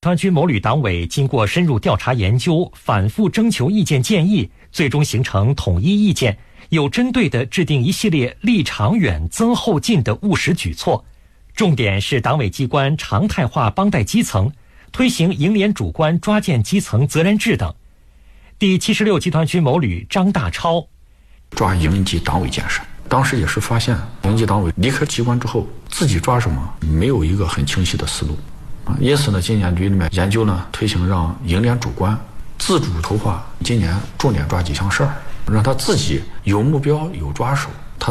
团区某旅党委经过深入调查研究，反复征求意见建议，最终形成统一意见，有针对地制定一系列立长远、增后进的务实举措。重点是党委机关常态化帮带基层，推行营联主观抓建基层责任制等。第76集团区某旅张大超： 抓营级党委建设，当时也是发现营级党委离开机关之后，自己抓什么没有一个很清晰的思路因此呢，今年局里面研究呢，推行让营联主观自主筹划，今年重点抓几项事儿，让他自己有目标、有抓手。